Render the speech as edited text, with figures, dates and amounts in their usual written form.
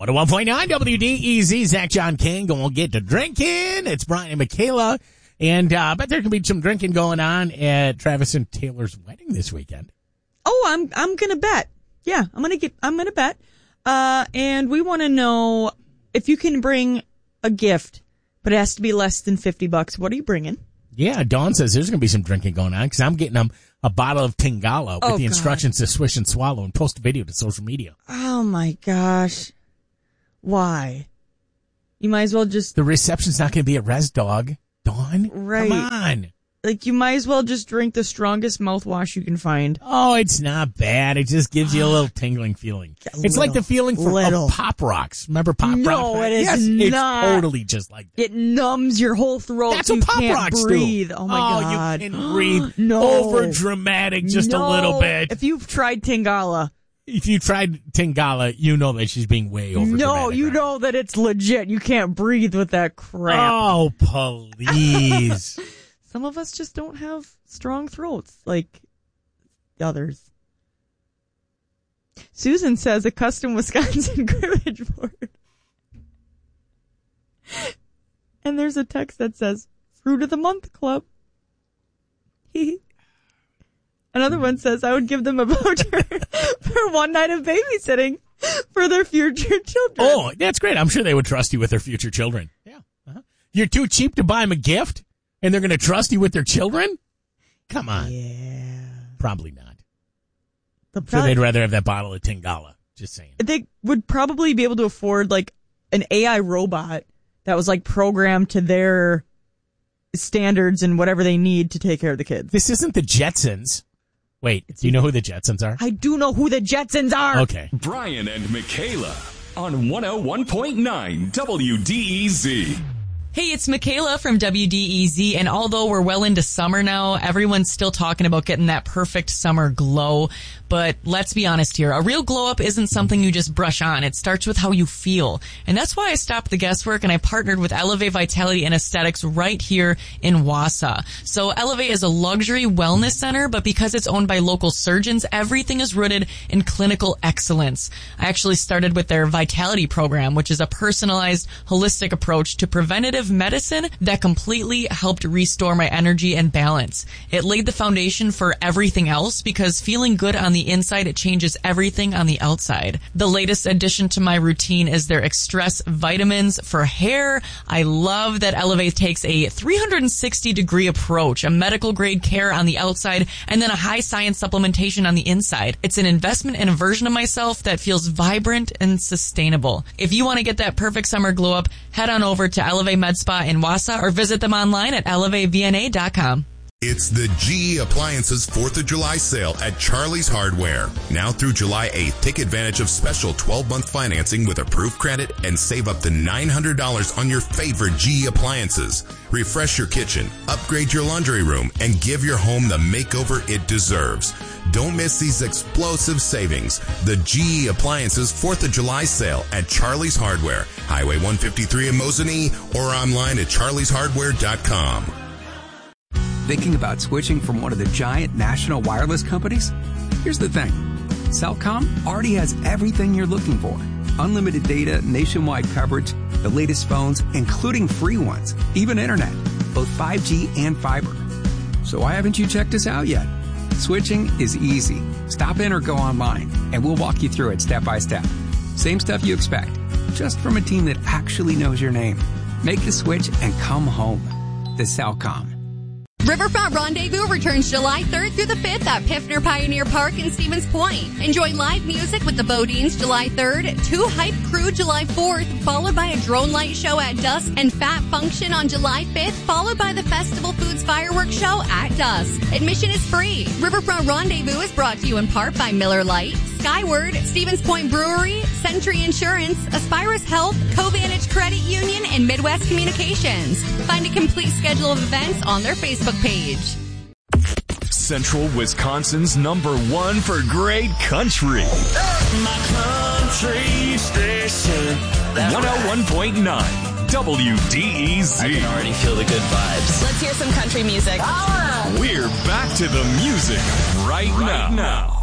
101.9 WDEZ, Zach John King, and we'll get to drinking. It's Brian and Michaela, and bet there can be some drinking going on at Travis and Taylor's wedding this weekend. Oh, I'm gonna bet. Yeah, I'm gonna bet. And we want to know if you can bring a gift, but it has to be less than $50. What are you bringing? Yeah, Dawn says there's going to be some drinking going on because I'm getting them a bottle of Tingala with the instructions to swish and swallow and post a video to social media. Oh, my gosh. Why? You might as well just... The reception's not going to be at Res Dog, Dawn. Right. Come on. Like, you might as well just drink the strongest mouthwash you can find. Oh, it's not bad. It just gives you a little tingling feeling. It's like the feeling of Pop Rocks. Remember Pop Rocks? No, it is not. It's totally just like that. It numbs your whole throat. That's what Pop Rocks breathe. do. Oh, my God. You can breathe. No. Over dramatic just a little bit. If you've tried Tingala. If you tried Tingala, you know that she's being way over dramatic. No, you know that it's legit. You can't breathe with that crap. Oh, please. Some of us just don't have strong throats like the others. Susan says a custom Wisconsin cribbage board. And there's a text that says, Fruit of the Month Club. Another one says, I would give them a voucher for one night of babysitting for their future children. Oh, that's great. I'm sure they would trust you with their future children. Yeah. Uh-huh. You're too cheap to buy them a gift? And they're going to trust you with their children? Come on. Yeah. Probably not. I'm sure they'd rather have that bottle of Tingala. Just saying. They would probably be able to afford like an AI robot that was like programmed to their standards and whatever they need to take care of the kids. This isn't the Jetsons. Wait, do you know who the Jetsons are? I do know who the Jetsons are. Okay. Brian and Michaela on 101.9 WDEZ. Hey, it's Michaela from WDEZ, and although we're well into summer now, everyone's still talking about getting that perfect summer glow. But let's be honest here, a real glow up isn't something you just brush on. It starts with how you feel. And that's why I stopped the guesswork and I partnered with Elevate Vitality and Aesthetics right here in Wausau. So Elevate is a luxury wellness center, but because it's owned by local surgeons, everything is rooted in clinical excellence. I actually started with their Vitality program, which is a personalized, holistic approach to preventative medicine that completely helped restore my energy and balance. It laid the foundation for everything else because feeling good on the inside, it changes everything on the outside. The latest addition to my routine is their Extress vitamins for hair. I love that Elevate takes a 360-degree approach, a medical-grade care on the outside, and then a high-science supplementation on the inside. It's an investment in a version of myself that feels vibrant and sustainable. If you want to get that perfect summer glow up, head on over to Elevate Med Spa in Wausau or visit them online at elevatevna.com. It's the GE Appliances 4th of July sale at Charlie's Hardware. Now through July 8th, take advantage of special 12-month financing with approved credit and save up to $900 on your favorite GE appliances. Refresh your kitchen, upgrade your laundry room, and give your home the makeover it deserves. Don't miss these explosive savings. The GE Appliances 4th of July sale at Charlie's Hardware, Highway 153 in Mosinee, or online at charlieshardware.com. Thinking about switching from one of the giant national wireless companies? Here's the thing. Cellcom already has everything you're looking for. Unlimited data, nationwide coverage, the latest phones, including free ones, even internet, both 5G and fiber. So why haven't you checked us out yet? Switching is easy. Stop in or go online, and we'll walk you through it step by step. Same stuff you expect, just from a team that actually knows your name. Make the switch and come home. The Cellcom. Riverfront Rendezvous returns July 3rd through the 5th at Piffner Pioneer Park in Stevens Point. Enjoy live music with the Bodines July 3rd, 2 Hype Crew July 4th, followed by a drone light show at dusk, and Fat Function on July 5th, followed by the Festival Foods Fireworks Show at dusk. Admission is free. Riverfront Rendezvous is brought to you in part by Miller Lite, Skyward, Stevens Point Brewery, Century Insurance, Aspirus Health, Covantage Credit Union, and Midwest Communications. Find a complete schedule of events on their Facebook page. Central Wisconsin's #1 for great country. My country station. 101.9 WDEZ. I can already feel the good vibes. Let's hear some country music. We're back to the music right now.